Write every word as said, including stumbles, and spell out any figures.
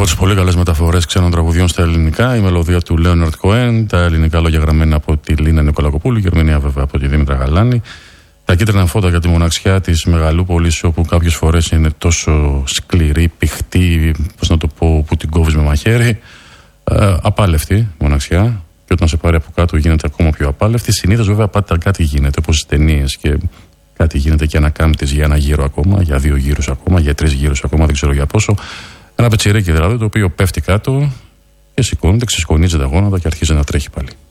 από τις πολύ καλές μεταφορές ξένων τραγουδιών στα ελληνικά, η μελωδία του Λέοναρντ Κοέν, τα ελληνικά λόγια γραμμένα από τη Λίνα Νικολακοπούλου, η ερμηνεία βέβαια από τη Δήμητρα Γαλάνη. Τα κίτρινα φώτα για τη μοναξιά της Μεγαλούπολης, όπου κάποιες φορές είναι τόσο σκληρή, πηχτή, πώς να το πω, που την κόβεις με μαχαίρι. Ε, απάλευτη μοναξιά. Και όταν σε πάρει από κάτω γίνεται ακόμα πιο απάλευτη. Συνήθως βέβαια πάντα κάτι γίνεται, όπως στις ταινίες, και κάτι γίνεται και ανακάμπτης για ένα γύρο ακόμα, για δύο γύρους ακόμα, για τρεις γύρους ακόμα, δεν ξέρω για πόσο. Ένα πετσιρίκι δηλαδή, το οποίο πέφτει κάτω και σηκώνεται, ξεσκονίζει τα γόνατα και αρχίζει να τρέχει πάλι.